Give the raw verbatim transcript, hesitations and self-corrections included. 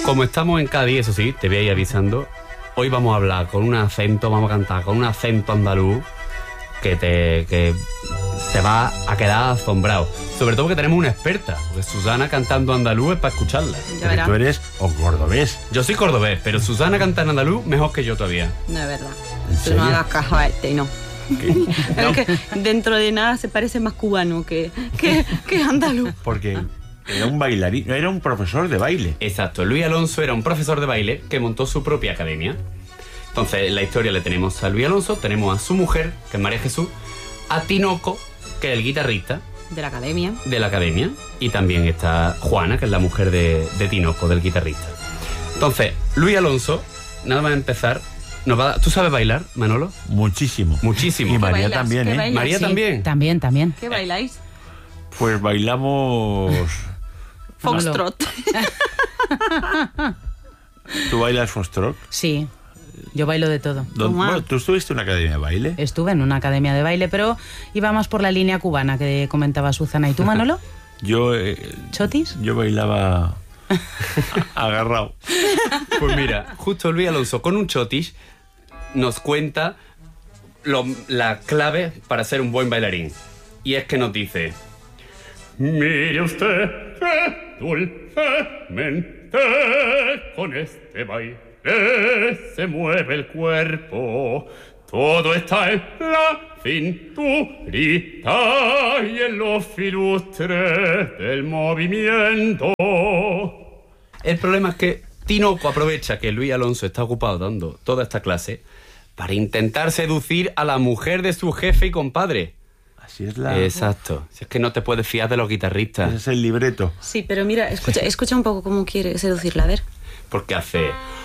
Como estamos en Cádiz, eso sí, te voy a ir avisando. Hoy vamos a hablar con un acento, vamos a cantar con un acento andaluz que te, que te va a quedar asombrado. Sobre todo que tenemos una experta, porque Susana cantando andaluz es para escucharla. Pero tú eres o cordobés. Yo soy cordobés, pero Susana canta en andaluz mejor que yo todavía. No es verdad. ¿En Tú serio? no hagas caso a este, no. No. Es que dentro de nada se parece más cubano que, que, que andaluz. Porque era un bailarín, era un profesor de baile. Exacto, Luis Alonso era un profesor de baile que montó su propia academia. Entonces, en la historia le tenemos a Luis Alonso, tenemos a su mujer, que es María Jesús, a Tinoco, que es el guitarrista De la academia. de la academia, y también está Juana, que es la mujer de, de Tinoco, del guitarrista. Entonces, Luis Alonso, nada más empezar, nos va a... ¿Tú sabes bailar, Manolo? Muchísimo. Muchísimo. Y María bailas? también, ¿Qué ¿eh? bailas? María Sí. también. También, también. ¿Qué bailáis? Pues bailamos... Foxtrot. ¿Tú bailas foxtrot? Sí, yo bailo de todo. ¿Dónde- Toma. Bueno, ¿tú estuviste en una academia de baile? Estuve en una academia de baile, pero iba más por la línea cubana que comentaba Susana. ¿Y tú, Manolo? Yo, eh, ¿Chotis? yo bailaba agarrado. Pues mira, justo Luis Alonso con un chotis nos cuenta lo- la clave para ser un buen bailarín. Y es que nos dice: mire usted que dulcemente con este baile se mueve el cuerpo. Todo está en la cinturita y en los filustres del movimiento. El problema es que Tinoco aprovecha que Luis Alonso está ocupado dando toda esta clase para intentar seducir a la mujer de su jefe y compadre. Así es la... Exacto. Si es que no te puedes fiar de los Ese guitarristas. es el libreto. Sí, pero mira, escucha, escucha un poco cómo quiere seducirla, a ver. Porque hace...